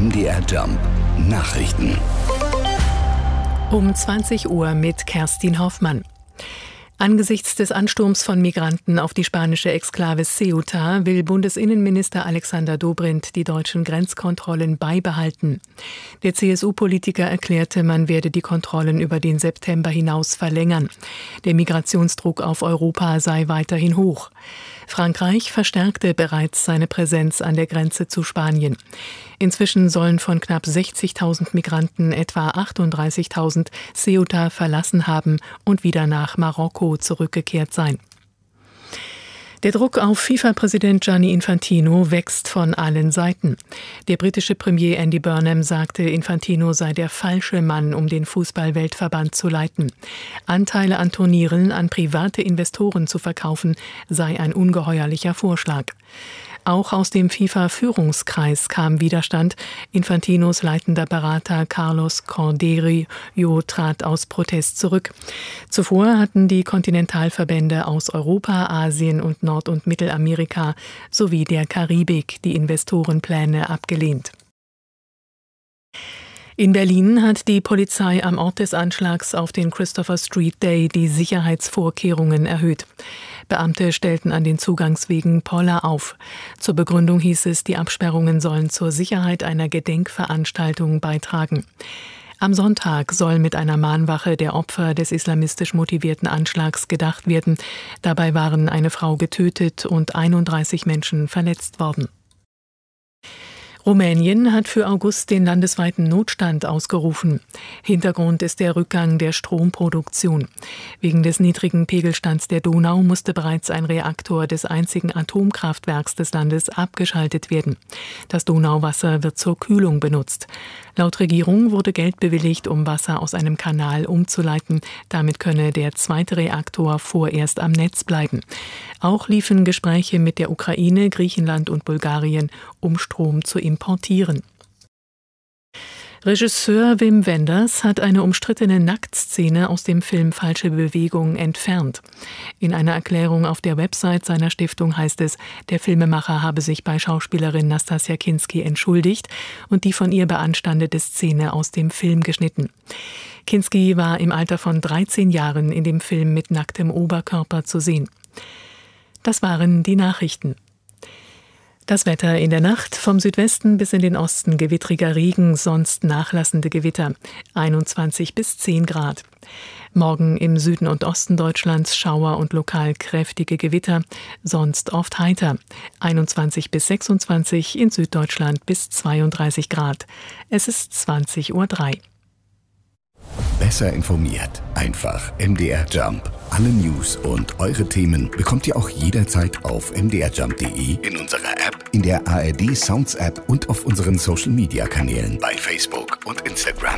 MDR Jump Nachrichten. Um 20 Uhr mit Kerstin Hoffmann. Angesichts des Ansturms von Migranten auf die spanische Exklave Ceuta will Bundesinnenminister Alexander Dobrindt die deutschen Grenzkontrollen beibehalten. Der CSU-Politiker erklärte, man werde die Kontrollen über den September hinaus verlängern. Der Migrationsdruck auf Europa sei weiterhin hoch. Frankreich verstärkte bereits seine Präsenz an der Grenze zu Spanien. Inzwischen sollen von knapp 60.000 Migranten etwa 38.000 Ceuta verlassen haben und wieder nach Marokko zurückgekehrt sein. Der Druck auf FIFA-Präsident Gianni Infantino wächst von allen Seiten. Der britische Premier Andy Burnham sagte, Infantino sei der falsche Mann, um den Fußball-Weltverband zu leiten. Anteile an Turnieren an private Investoren zu verkaufen, sei ein ungeheuerlicher Vorschlag. Auch aus dem FIFA-Führungskreis kam Widerstand. Infantinos leitender Berater Carlos Cordeiro trat aus Protest zurück. Zuvor hatten die Kontinentalverbände aus Europa, Asien und Nord- und Mittelamerika sowie der Karibik die Investorenpläne abgelehnt. In Berlin hat die Polizei am Ort des Anschlags auf den Christopher Street Day die Sicherheitsvorkehrungen erhöht. Beamte stellten an den Zugangswegen Poller auf. Zur Begründung hieß es, die Absperrungen sollen zur Sicherheit einer Gedenkveranstaltung beitragen. Am Sonntag soll mit einer Mahnwache der Opfer des islamistisch motivierten Anschlags gedacht werden. Dabei waren eine Frau getötet und 31 Menschen verletzt worden. Rumänien hat für August den landesweiten Notstand ausgerufen. Hintergrund ist der Rückgang der Stromproduktion. Wegen des niedrigen Pegelstands der Donau musste bereits ein Reaktor des einzigen Atomkraftwerks des Landes abgeschaltet werden. Das Donauwasser wird zur Kühlung benutzt. Laut Regierung wurde Geld bewilligt, um Wasser aus einem Kanal umzuleiten. Damit könne der zweite Reaktor vorerst am Netz bleiben. Auch liefen Gespräche mit der Ukraine, Griechenland und Bulgarien, um Strom zu importieren. Regisseur Wim Wenders hat eine umstrittene Nacktszene aus dem Film Falsche Bewegung entfernt. In einer Erklärung auf der Website seiner Stiftung heißt es, der Filmemacher habe sich bei Schauspielerin Nastassja Kinski entschuldigt und die von ihr beanstandete Szene aus dem Film geschnitten. Kinski war im Alter von 13 Jahren in dem Film mit nacktem Oberkörper zu sehen. Das waren die Nachrichten. Das Wetter in der Nacht: vom Südwesten bis in den Osten gewittriger Regen, sonst nachlassende Gewitter, 21 bis 10 Grad. Morgen im Süden und Osten Deutschlands Schauer und lokal kräftige Gewitter, sonst oft heiter, 21 bis 26, in Süddeutschland bis 32 Grad. Es ist 20:03 Uhr. Besser informiert. Einfach MDR Jump. Alle News und eure Themen bekommt ihr auch jederzeit auf mdrjump.de, in unserer App, in der ARD Sounds App und auf unseren Social Media Kanälen bei Facebook und Instagram.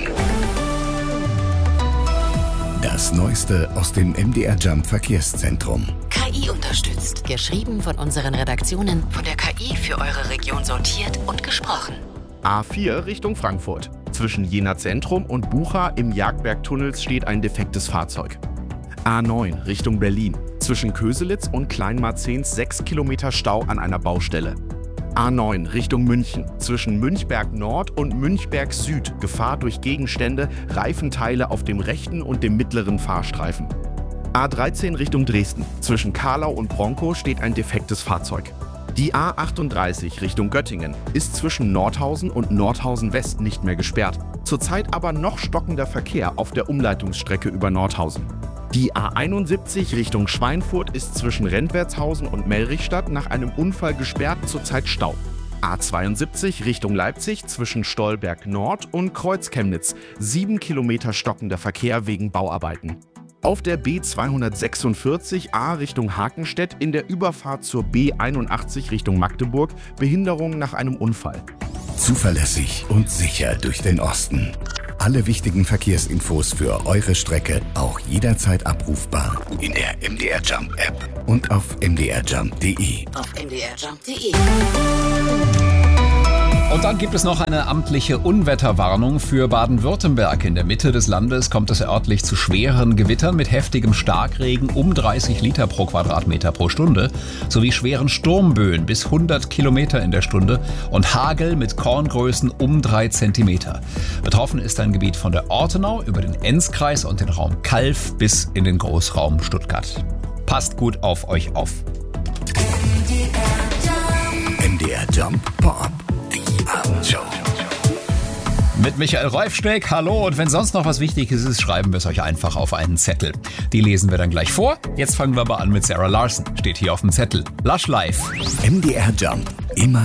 Das Neueste aus dem MDR Jump Verkehrszentrum. KI unterstützt. Geschrieben von unseren Redaktionen, von der KI für eure Region sortiert und gesprochen. A4 Richtung Frankfurt. Zwischen Jena Zentrum und Bucha im Jagdbergtunnels steht ein defektes Fahrzeug. A9 Richtung Berlin. Zwischen Köselitz und Kleinmarzens 6 Kilometer Stau an einer Baustelle. A9 Richtung München. Zwischen Münchberg Nord und Münchberg Süd Gefahr durch Gegenstände, Reifenteile auf dem rechten und dem mittleren Fahrstreifen. A13 Richtung Dresden. Zwischen Kahlau und Bronkow steht ein defektes Fahrzeug. Die A38 Richtung Göttingen ist zwischen Nordhausen und Nordhausen West nicht mehr gesperrt. Zurzeit aber noch stockender Verkehr auf der Umleitungsstrecke über Nordhausen. Die A71 Richtung Schweinfurt ist zwischen Rentwertshausen und Mellrichstadt nach einem Unfall gesperrt, zurzeit Stau. A72 Richtung Leipzig zwischen Stolberg Nord und Kreuzchemnitz, 7 Kilometer stockender Verkehr wegen Bauarbeiten. Auf der B246 A Richtung Hakenstedt in der Überfahrt zur B81 Richtung Magdeburg Behinderung nach einem Unfall. Zuverlässig und sicher durch den Osten. Alle wichtigen Verkehrsinfos für eure Strecke auch jederzeit abrufbar in der MDR Jump App und auf mdrjump.de. Auf mdrjump.de. Und dann gibt es noch eine amtliche Unwetterwarnung für Baden-Württemberg. In der Mitte des Landes kommt es örtlich zu schweren Gewittern mit heftigem Starkregen um 30 Liter pro Quadratmeter pro Stunde sowie schweren Sturmböen bis 100 Kilometer in der Stunde und Hagel mit Korngrößen um 3 Zentimeter. Betroffen ist ein Gebiet von der Ortenau über den Enzkreis und den Raum Calw bis in den Großraum Stuttgart. Passt gut auf euch auf. MDR Jump Pop. Die Abendshow. Mit Michael Reufschneck, hallo. Und wenn sonst noch was Wichtiges ist, schreiben wir es euch einfach auf einen Zettel. Die lesen wir dann gleich vor. Jetzt fangen wir aber an mit Sarah Larson. Steht hier auf dem Zettel. Lush Life. MDR Jump. Immer